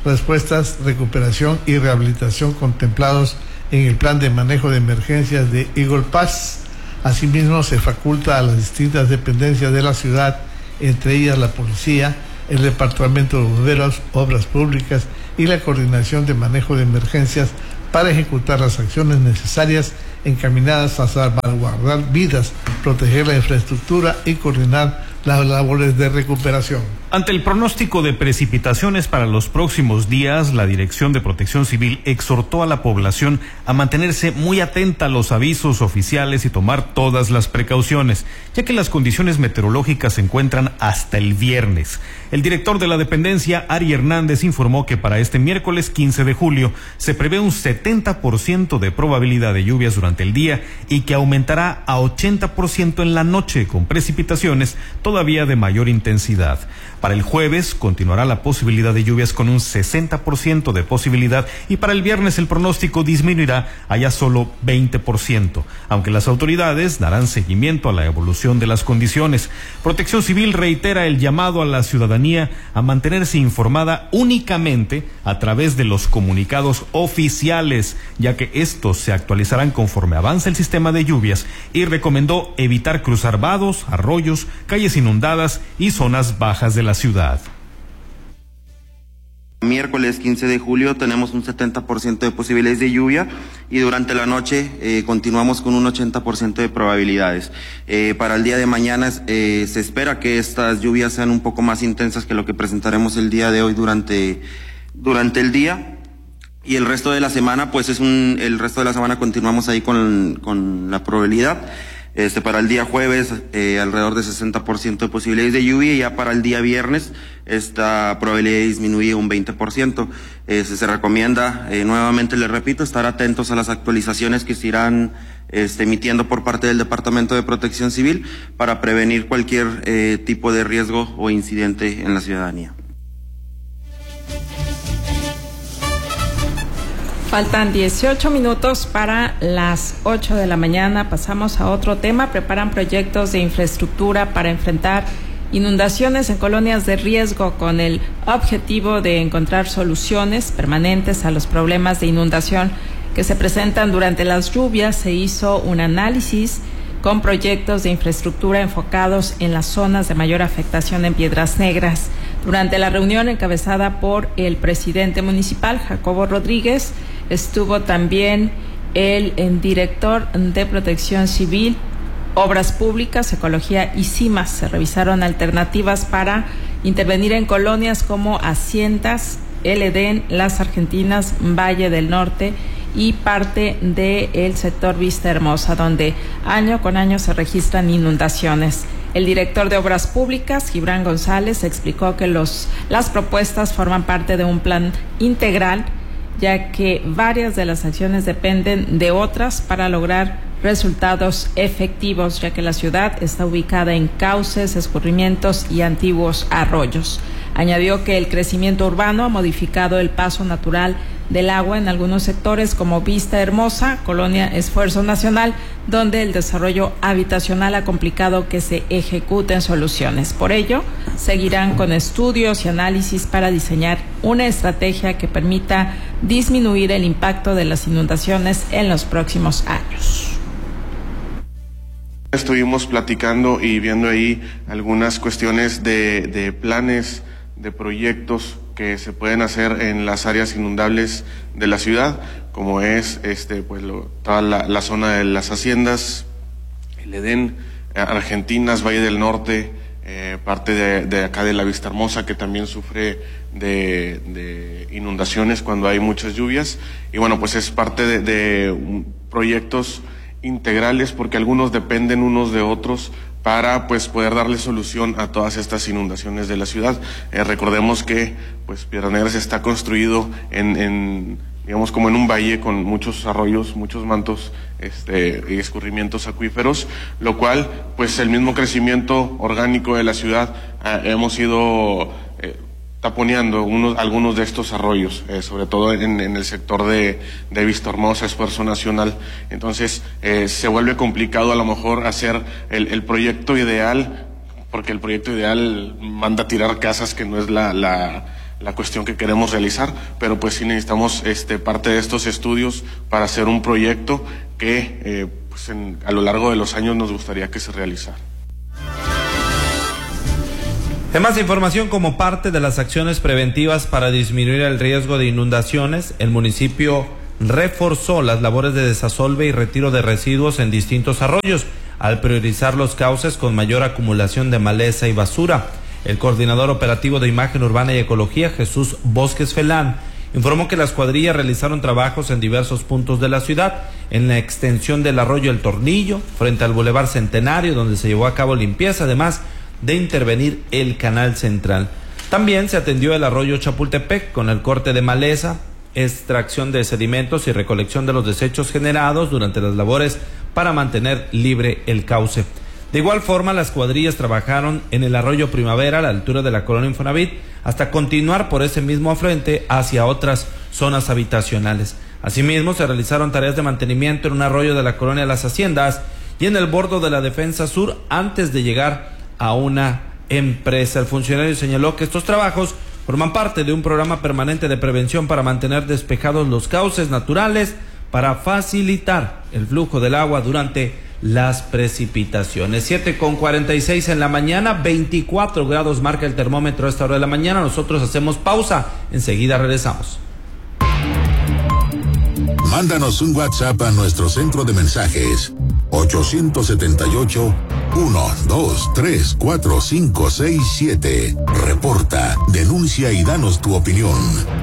respuestas, recuperación y rehabilitación contemplados en el plan de manejo de emergencias de Eagle Pass. Asimismo, se faculta a las distintas dependencias de la ciudad, entre ellas la policía, el departamento de bomberos, obras públicas y la coordinación de manejo de emergencias, para ejecutar las acciones necesarias encaminadas a salvaguardar vidas, proteger la infraestructura y coordinar las labores de recuperación. Ante el pronóstico de precipitaciones para los próximos días, la Dirección de Protección Civil exhortó a la población a mantenerse muy atenta a los avisos oficiales y tomar todas las precauciones, ya que las condiciones meteorológicas se encuentran hasta el viernes. El director de la dependencia, Ari Hernández, informó que para este miércoles 15 de julio se prevé un 70% de probabilidad de lluvias durante el día y que aumentará a 80% en la noche, con precipitaciones todavía de mayor intensidad. Para el jueves continuará la posibilidad de lluvias con un 60% de posibilidad, y para el viernes el pronóstico disminuirá a ya solo 20%, aunque las autoridades darán seguimiento a la evolución de las condiciones. Protección Civil reitera el llamado a la ciudadanía a mantenerse informada únicamente a través de los comunicados oficiales, ya que estos se actualizarán conforme avance el sistema de lluvias, y recomendó evitar cruzar vados, arroyos, calles inundadas y zonas bajas de la ciudad. Miércoles 15 de julio tenemos un 70% de posibilidades de lluvia, y durante la noche continuamos con un 80% de probabilidades. Para el día de mañana se espera que estas lluvias sean un poco más intensas que lo que presentaremos el día de hoy durante el día, y el resto de la semana el resto de la semana continuamos ahí con la probabilidad. Para el día jueves, alrededor de 60% de posibilidades de lluvia, y ya para el día viernes, esta probabilidad disminuye un 20%. Se recomienda, nuevamente les repito, estar atentos a las actualizaciones que se irán emitiendo por parte del Departamento de Protección Civil para prevenir cualquier tipo de riesgo o incidente en la ciudadanía. Faltan 18 minutos para las 8 de la mañana. Pasamos a otro tema. Preparan proyectos de infraestructura para enfrentar inundaciones en colonias de riesgo, con el objetivo de encontrar soluciones permanentes a los problemas de inundación que se presentan durante las lluvias. Se hizo un análisis con proyectos de infraestructura enfocados en las zonas de mayor afectación en Piedras Negras. Durante la reunión encabezada por el presidente municipal, Jacobo Rodríguez, estuvo también el director de Protección Civil, Obras Públicas, Ecología y CIMAS. Se revisaron alternativas para intervenir en colonias como Haciendas, El Edén, Las Argentinas, Valle del Norte y parte del sector Vista Hermosa, donde año con año se registran inundaciones. El director de Obras Públicas, Gibran González, explicó que las propuestas forman parte de un plan integral, ya que varias de las acciones dependen de otras para lograr resultados efectivos, ya que la ciudad está ubicada en cauces, escurrimientos y antiguos arroyos. Añadió que el crecimiento urbano ha modificado el paso natural del agua en algunos sectores como Vista Hermosa, Colonia Esfuerzo Nacional, donde el desarrollo habitacional ha complicado que se ejecuten soluciones. Por ello, seguirán con estudios y análisis para diseñar una estrategia que permita disminuir el impacto de las inundaciones en los próximos años. Estuvimos platicando y viendo ahí algunas cuestiones de planes, de proyectos que se pueden hacer en las áreas inundables de la ciudad, como es toda la zona de las Haciendas, El Edén, Argentinas, Valle del Norte, parte de acá de la Vista Hermosa, que también sufre de inundaciones cuando hay muchas lluvias, y bueno, pues es parte de proyectos integrales, porque algunos dependen unos de otros para poder darle solución a todas estas inundaciones de la ciudad. Recordemos que Piedras Negras está construido digamos como en un valle con muchos arroyos, muchos mantos y escurrimientos acuíferos, lo cual el mismo crecimiento orgánico de la ciudad hemos ido taponeando algunos de estos arroyos, sobre todo en el sector de Vista Hermosa, Esfuerzo Nacional. Entonces se vuelve complicado a lo mejor hacer el proyecto ideal, porque el proyecto ideal manda a tirar casas, que no es la cuestión que queremos realizar, pero pues sí necesitamos parte de estos estudios para hacer un proyecto que a lo largo de los años nos gustaría que se realizara. En más información, como parte de las acciones preventivas para disminuir el riesgo de inundaciones, el municipio reforzó las labores de desasolve y retiro de residuos en distintos arroyos, al priorizar los cauces con mayor acumulación de maleza y basura. El coordinador operativo de Imagen Urbana y Ecología, Jesús Bosques Felán, informó que las cuadrillas realizaron trabajos en diversos puntos de la ciudad, en la extensión del arroyo El Tornillo, frente al Boulevard Centenario, donde se llevó a cabo limpieza, además de intervenir el Canal Central. También se atendió el arroyo Chapultepec con el corte de maleza, extracción de sedimentos y recolección de los desechos generados durante las labores para mantener libre el cauce. De igual forma, las cuadrillas trabajaron en el arroyo Primavera a la altura de la colonia Infonavit hasta continuar por ese mismo afluente hacia otras zonas habitacionales. Asimismo, se realizaron tareas de mantenimiento en un arroyo de la colonia Las Haciendas y en el bordo de la Defensa Sur antes de llegar a una empresa. El funcionario señaló que estos trabajos forman parte de un programa permanente de prevención para mantener despejados los cauces naturales para facilitar el flujo del agua durante las precipitaciones. 7:46 en la mañana, 24 grados marca el termómetro a esta hora de la mañana. Nosotros hacemos pausa, enseguida regresamos. Mándanos un WhatsApp a nuestro centro de mensajes 878-123-4567. Reporta, denuncia y danos tu opinión.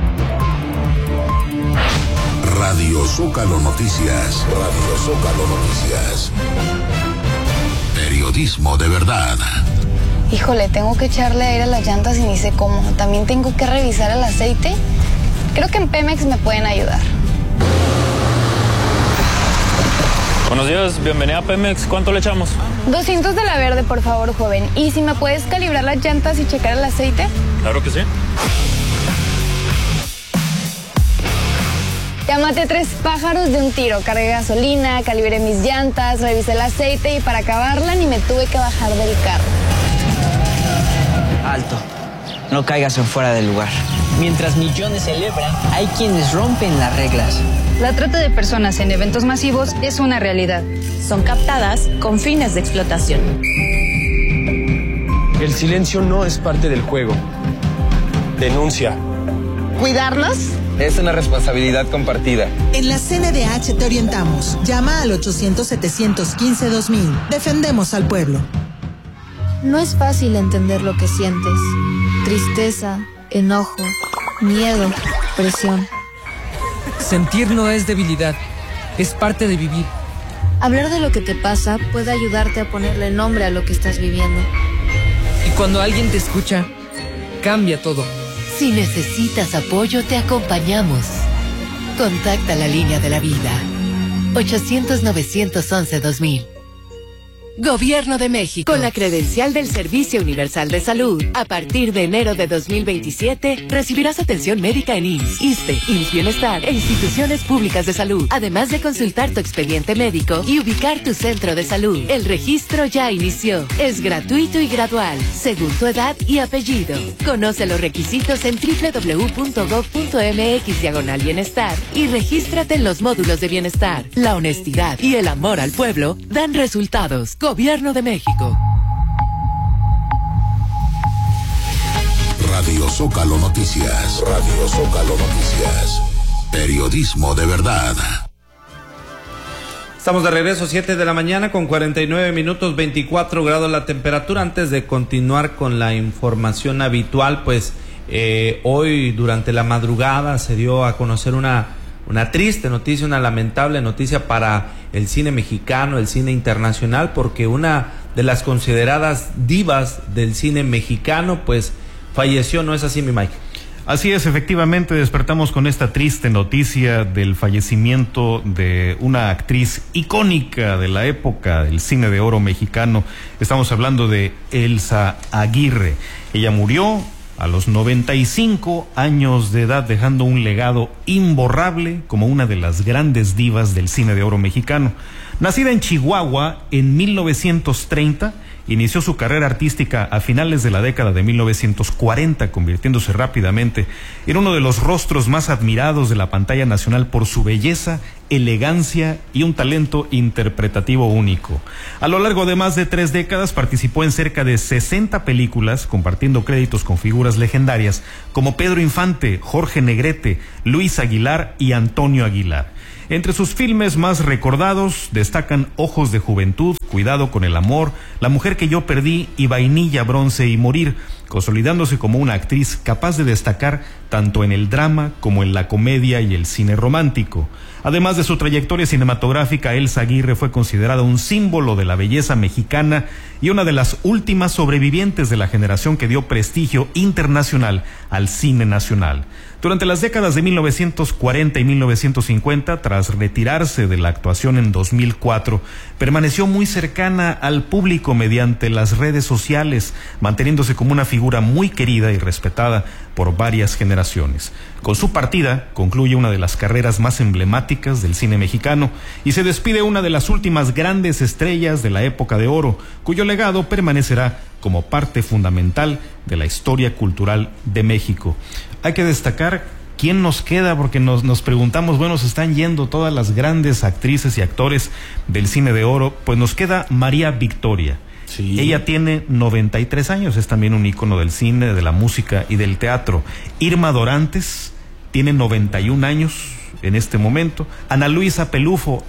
Radio Zócalo Noticias. Radio Zócalo Noticias. Periodismo de verdad. Híjole, tengo que echarle aire a las llantas y ni sé cómo. También tengo que revisar el aceite. Creo que en Pemex me pueden ayudar. Buenos días, bienvenida a Pemex. ¿Cuánto le echamos? 200 de la verde, por favor, joven. ¿Y si me puedes calibrar las llantas y checar el aceite? Claro que sí. Ya maté 3 pájaros de un tiro. Cargué gasolina, calibré mis llantas, revisé el aceite y para acabarla ni me tuve que bajar del carro. Alto. No caigas en fuera del lugar. Mientras millones celebran, hay quienes rompen las reglas. La trata de personas en eventos masivos es una realidad. Son captadas con fines de explotación. El silencio no es parte del juego. Denuncia. ¿Cuidarnos? Es una responsabilidad compartida. En la CNDH te orientamos. Llama al 800-715-2000. Defendemos al pueblo. No es fácil entender lo que sientes. Tristeza, enojo, miedo, presión. Sentir no es debilidad, es parte de vivir. Hablar de lo que te pasa puede ayudarte a ponerle nombre a lo que estás viviendo. Y cuando alguien te escucha, cambia todo. Si necesitas apoyo, te acompañamos. Contacta la línea de la vida. 800-911-2000. Gobierno de México. Con la credencial del Servicio Universal de Salud, a partir de enero de 2027, recibirás atención médica en IMSS, ISSSTE, IMSS Bienestar e instituciones públicas de salud, además de consultar tu expediente médico y ubicar tu centro de salud. El registro ya inició. Es gratuito y gradual, según tu edad y apellido. Conoce los requisitos en www.gov.mx/bienestar y regístrate en los módulos de bienestar. La honestidad y el amor al pueblo dan resultados. Gobierno de México. Radio Zócalo Noticias. Radio Zócalo Noticias. Periodismo de verdad. Estamos de regreso, 7 de la mañana con 49 minutos, 24 grados la temperatura. Antes de continuar con la información habitual, pues hoy durante la madrugada se dio a conocer una triste noticia, una lamentable noticia para el cine mexicano, el cine internacional, porque una de las consideradas divas del cine mexicano, pues falleció, ¿no es así, mi Mike? Así es, efectivamente despertamos con esta triste noticia del fallecimiento de una actriz icónica de la época del cine de oro mexicano. Estamos hablando de Elsa Aguirre. Ella murió a los 95 años de edad, dejando un legado imborrable como una de las grandes divas del cine de oro mexicano. Nacida en Chihuahua en 1930, inició su carrera artística a finales de la década de 1940, convirtiéndose rápidamente en uno de los rostros más admirados de la pantalla nacional por su belleza, elegancia y un talento interpretativo único. A lo largo de más de 3 décadas participó en cerca de 60 películas, compartiendo créditos con figuras legendarias como Pedro Infante, Jorge Negrete, Luis Aguilar y Antonio Aguilar. Entre sus filmes más recordados destacan Ojos de Juventud, Cuidado con el Amor, La Mujer que yo perdí y Vainilla, Bronce y Morir, consolidándose como una actriz capaz de destacar tanto en el drama como en la comedia y el cine romántico. Además de su trayectoria cinematográfica, Elsa Aguirre fue considerada un símbolo de la belleza mexicana y una de las últimas sobrevivientes de la generación que dio prestigio internacional al cine nacional. Durante las décadas de 1940 y 1950, tras retirarse de la actuación en 2004, permaneció muy cercana al público mediante las redes sociales, manteniéndose como una figura muy querida y respetada por varias generaciones. Con su partida, concluye una de las carreras más emblemáticas del cine mexicano y se despide una de las últimas grandes estrellas de la época de oro, cuyo legado permanecerá como parte fundamental de la historia cultural de México. Hay que destacar quién nos queda, porque nos preguntamos, bueno, se están yendo todas las grandes actrices y actores del cine de oro, pues nos queda María Victoria. Sí. Ella tiene 93 años, es también un ícono del cine, de la música y del teatro. Irma Dorantes tiene 91 años en este momento. Ana Luisa Pelufo,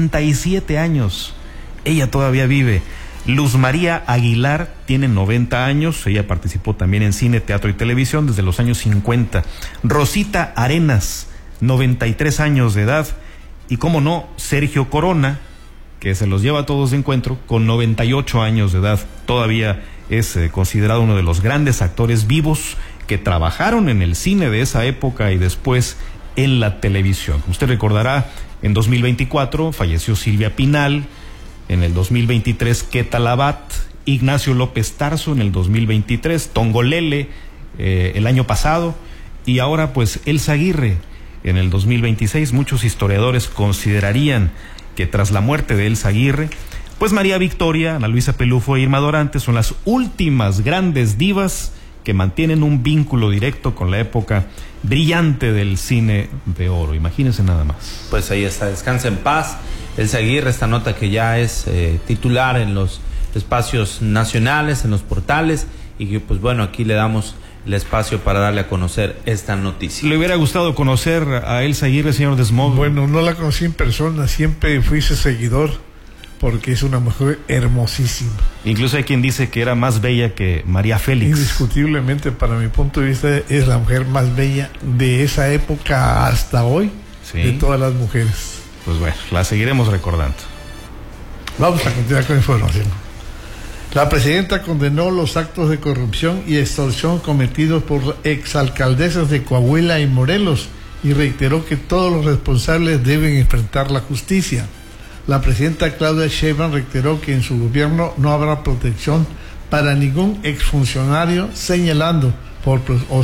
97 años. Ella todavía vive. Luz María Aguilar tiene 90 años, ella participó también en cine, teatro y televisión desde los años 50. Rosita Arenas, 93 años de edad. Y cómo no, Sergio Corona, que se los lleva a todos de encuentro, con 98 años de edad. Todavía es considerado uno de los grandes actores vivos que trabajaron en el cine de esa época y después en la televisión. Usted recordará, en 2024 falleció Silvia Pinal, en el 2023 Queta Labat, Ignacio López Tarso en el 2023, Tongolele el año pasado, y ahora pues Elsa Aguirre en el 2026. Muchos historiadores considerarían que tras la muerte de Elsa Aguirre, pues María Victoria, Ana Luisa Pelufo e Irma Dorantes son las últimas grandes divas que mantienen un vínculo directo con la época brillante del cine de oro. Imagínense nada más. Pues ahí está, descansa en paz Elsa Aguirre, esta nota que ya es titular en los espacios nacionales, en los portales, y que pues bueno, aquí le damos el espacio para darle a conocer esta noticia. ¿Le hubiera gustado conocer a Elsa Aguirre, señor Desmond? Bueno, no la conocí en persona, siempre fui su seguidor, porque es una mujer hermosísima. Incluso hay quien dice que era más bella que María Félix. Indiscutiblemente, para mi punto de vista, es la mujer más bella de esa época hasta hoy, sí, de todas las mujeres. Pues bueno, la seguiremos recordando. Vamos a continuar con información. La presidenta condenó los actos de corrupción y extorsión cometidos por exalcaldesas de Coahuila y Morelos y reiteró que todos los responsables deben enfrentar la justicia. La presidenta Claudia Sheinbaum reiteró que en su gobierno no habrá protección para ningún exfuncionario señalado por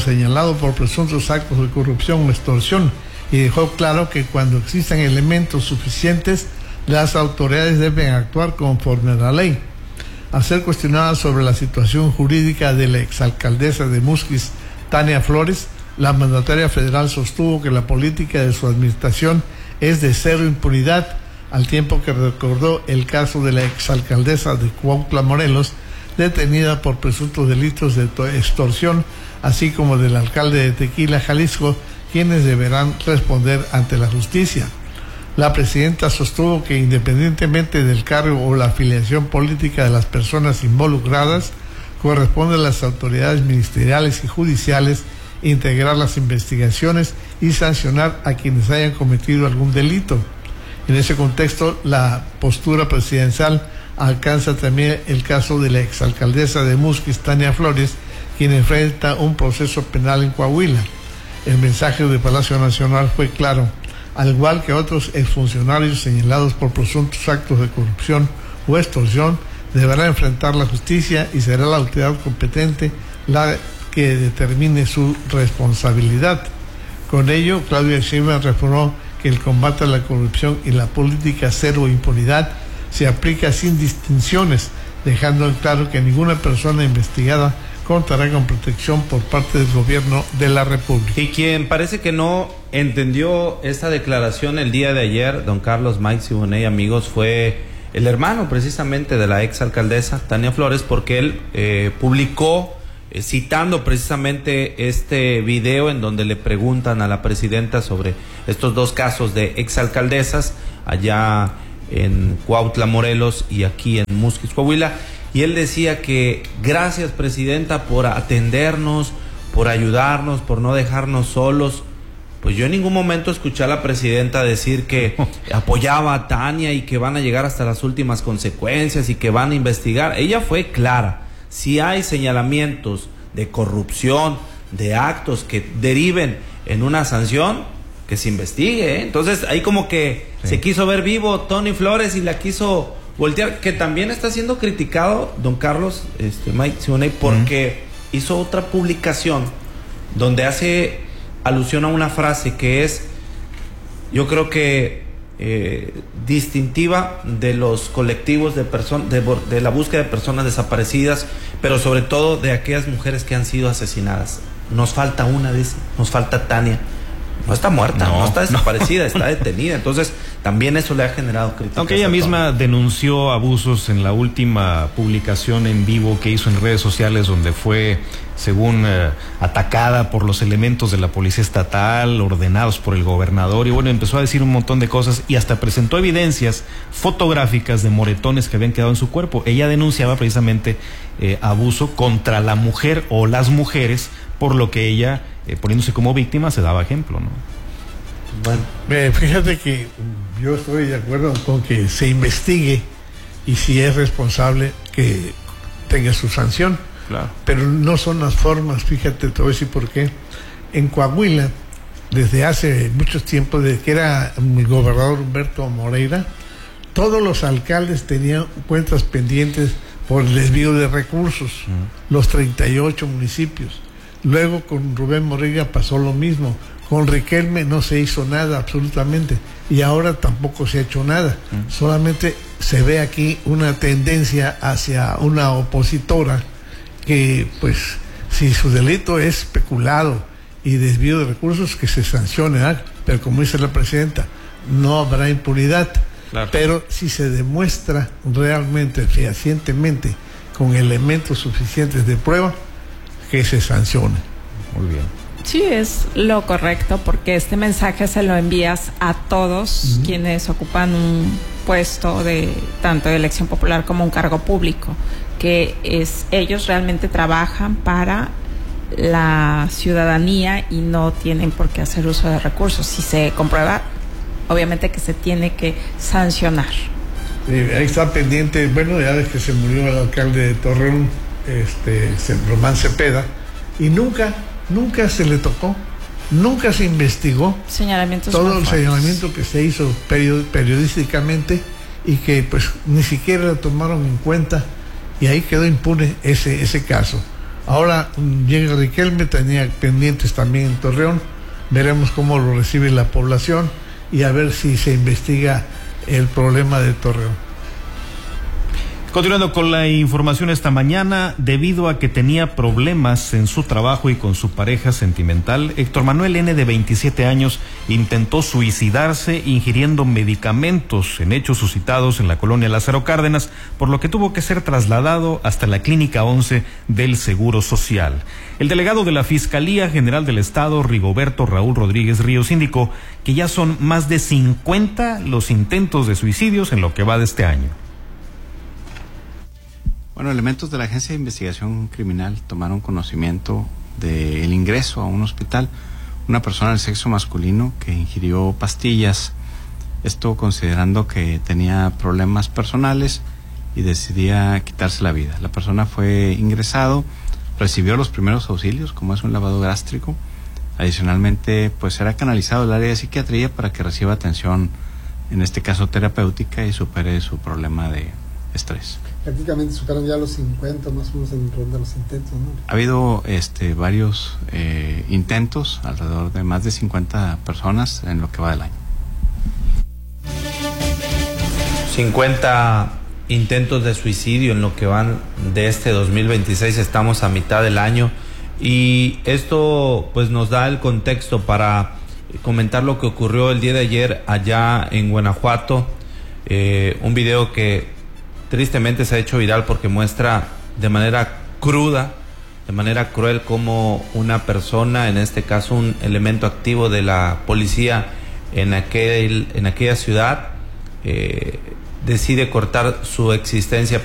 presuntos actos de corrupción o extorsión, y dejó claro que cuando existan elementos suficientes, las autoridades deben actuar conforme a la ley. Al ser cuestionada sobre la situación jurídica de la exalcaldesa de Musquis, Tania Flores, la mandataria federal sostuvo que la política de su administración es de cero impunidad, al tiempo que recordó el caso de la exalcaldesa de Cuautla, Morelos, detenida por presuntos delitos de extorsión, así como del alcalde de Tequila, Jalisco, quienes deberán responder ante la justicia. La presidenta sostuvo que independientemente del cargo o la afiliación política de las personas involucradas, corresponde a las autoridades ministeriales y judiciales integrar las investigaciones y sancionar a quienes hayan cometido algún delito. En ese contexto, la postura presidencial alcanza también el caso de la exalcaldesa de Musquis, Tania Flores, quien enfrenta un proceso penal en Coahuila. El mensaje de Palacio Nacional fue claro: al igual que otros exfuncionarios señalados por presuntos actos de corrupción o extorsión, deberá enfrentar la justicia y será la autoridad competente la que determine su responsabilidad. Con ello, Claudia Sheinbaum reformó que el combate a la corrupción y la política cero impunidad se aplica sin distinciones, dejando en claro que ninguna persona investigada contará con protección por parte del gobierno de la República. Y quien parece que no entendió esta declaración el día de ayer, don Carlos Mike Siboney, amigos, fue el hermano precisamente de la exalcaldesa Tania Flores, porque él publicó, citando precisamente este video en donde le preguntan a la presidenta sobre estos dos casos de exalcaldesas allá en Cuautla, Morelos, y aquí en Musquis, Coahuila. Y él decía que gracias, presidenta, por atendernos, por ayudarnos, por no dejarnos solos. Pues yo en ningún momento escuché a la presidenta decir que apoyaba a Tania y que van a llegar hasta las últimas consecuencias y que van a investigar. Ella fue clara. Si hay señalamientos de corrupción, de actos que deriven en una sanción, que se investigue, ¿eh? Entonces ahí como que se quiso ver vivo Tony Flores y la quiso voltear, que también está siendo criticado don Carlos Mike Siboney, porque hizo otra publicación donde hace alusión a una frase que es, yo creo que distintiva de los colectivos de la búsqueda de personas desaparecidas, pero sobre todo de aquellas mujeres que han sido asesinadas. Nos falta una, dice, nos falta Tania. No está muerta, no está desaparecida, está detenida. Entonces, también eso le ha generado críticas. Aunque ella misma denunció abusos en la última publicación en vivo que hizo en redes sociales, donde fue, según atacada por los elementos de la policía estatal, ordenados por el gobernador, y bueno, empezó a decir un montón de cosas y hasta presentó evidencias fotográficas de moretones que habían quedado en su cuerpo. Ella denunciaba precisamente abuso contra la mujer o las mujeres, por lo que ella, poniéndose como víctima, se daba ejemplo, ¿no? Bueno, fíjate que yo estoy de acuerdo con que se investigue y si es responsable que tenga su sanción. Claro. Pero no son las formas, fíjate, te voy a decir por qué. En Coahuila, desde hace mucho tiempo, desde que era el gobernador Humberto Moreira, todos los alcaldes tenían cuentas pendientes por el desvío de recursos, los 38 municipios. Luego con Rubén Moreira pasó lo mismo. Con Riquelme no se hizo nada absolutamente y ahora tampoco se ha hecho nada. Solamente se ve aquí una tendencia hacia una opositora que, pues, si su delito es peculado y desvío de recursos, que se sancione, ¿eh? Pero como dice la presidenta, no habrá impunidad. Claro. Pero si se demuestra realmente, fehacientemente, con elementos suficientes de prueba, que se sancione. Muy bien. Sí, es lo correcto, porque este mensaje se lo envías a todos quienes ocupan un puesto de tanto de elección popular como un cargo público, que ellos realmente trabajan para la ciudadanía y no tienen por qué hacer uso de recursos. Si se comprueba, obviamente que se tiene que sancionar. Ahí está pendiente, bueno, ya desde que se murió el alcalde de Torreón, Román Cepeda, y nunca se le tocó, nunca se investigó todo el señalamiento que se hizo periodísticamente y que pues ni siquiera lo tomaron en cuenta, y ahí quedó impune ese caso. Ahora llega Riquelme, tenía pendientes también en Torreón, veremos cómo lo recibe la población y a ver si se investiga el problema de Torreón. Continuando con la información esta mañana, debido a que tenía problemas en su trabajo y con su pareja sentimental, Héctor Manuel N., de 27 años, intentó suicidarse ingiriendo medicamentos en hechos suscitados en la colonia Lázaro Cárdenas, por lo que tuvo que ser trasladado hasta la Clínica 11 del Seguro Social. El delegado de la Fiscalía General del Estado, Rigoberto Raúl Rodríguez Ríos, indicó que ya son más de 50 los intentos de suicidios en lo que va de este año. Bueno, elementos de la Agencia de Investigación Criminal tomaron conocimiento del ingreso a un hospital, una persona del sexo masculino que ingirió pastillas, esto considerando que tenía problemas personales y decidía quitarse la vida. La persona fue ingresado, recibió los primeros auxilios, como es un lavado gástrico. Adicionalmente, pues será canalizado al área de psiquiatría para que reciba atención, en este caso terapéutica, y supere su problema de estrés. Prácticamente superaron ya los 50 más o menos en ronda los intentos, ¿no? Ha habido varios intentos, alrededor de más de 50 personas en lo que va del año. 50 intentos de suicidio en lo que van de este 2026. Estamos a mitad del año y esto pues nos da el contexto para comentar lo que ocurrió el día de ayer allá en Guanajuato. Un video que tristemente se ha hecho viral porque muestra de manera cruda, de manera cruel, cómo una persona, en este caso un elemento activo de la policía en aquella ciudad, decide cortar su existencia